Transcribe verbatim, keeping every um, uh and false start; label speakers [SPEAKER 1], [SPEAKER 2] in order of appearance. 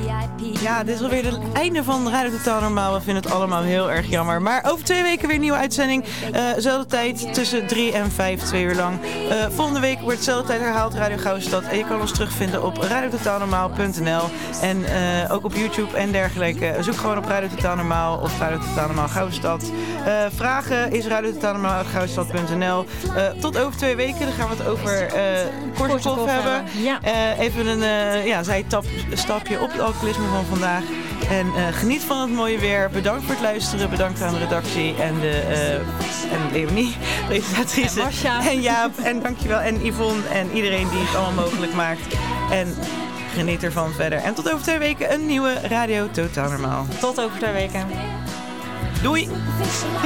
[SPEAKER 1] Ja, dit is alweer het einde van Radio Totaal Normaal. We vinden het allemaal heel erg jammer. Maar over twee weken weer een nieuwe uitzending. Uh, zelfde tijd tussen drie en vijf, twee uur lang. Uh, volgende week wordt hetzelfde tijd herhaald Radio Gouwstad. En je kan ons terugvinden op radio totaal normaal punt n l. En uh, ook op YouTube en dergelijke. Zoek gewoon op Radio Totaal Normaal of Radio Totaal Normaal Gouwstad. Uh, vragen is radio totaal normaal gouwstad punt n l. Uh, tot over twee weken. Dan gaan we het over uh, Korsakoff hebben.
[SPEAKER 2] Ja.
[SPEAKER 1] Uh, even een uh, ja, zijstapje op het alcoholisme van vandaag. En uh, geniet van het mooie weer. Bedankt voor het luisteren. Bedankt aan de redactie en de uh, en Leonie, presentatrice.
[SPEAKER 2] En Marcia.
[SPEAKER 1] En Jaap. En dankjewel. En Yvonne en iedereen die het allemaal mogelijk maakt. En geniet ervan verder. En tot over twee weken een nieuwe Radio Totaal Normaal.
[SPEAKER 2] Tot over twee weken.
[SPEAKER 1] Doei!